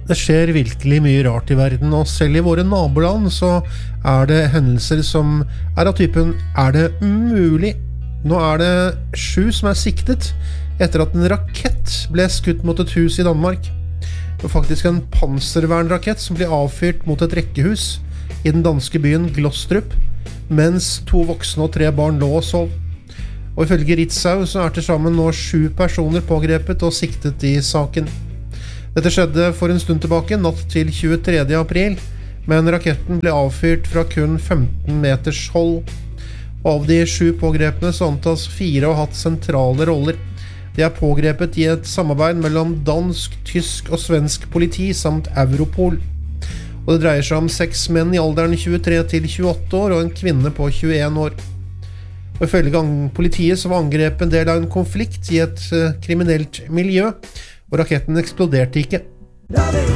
Det skjer virkelig mye rart i verden, og selv i våre naboland så det hendelser som av typen det mulig? Nå det 7 som siktet etter at en rakett ble skutt mot et hus i Danmark. Det var faktisk en panservernrakett som ble avfyrt mot et rekkehus i den danske byen Glostrup, mens 2 voksne og 3 barn lå og sov. Og ifølge Ritzau så til sammen nå 7 personer pågrepet og siktet i saken. Dette skjedde for en stund tilbake, natt til 23. april, men raketten ble avfyrt fra kun 15 meters hold. Av de 7 pågrepene så antas 4 å ha hatt sentrale roller. De pågrepet i et samarbeid mellom dansk, tysk og svensk politi samt Europol. Og det dreier seg om 6 menn i alderen 23 til 28 år og en kvinne på 21 år. Og ifølge politiet så var angrepet en del av en konflikt i et kriminelt miljø, og raketten eksploderte ikke.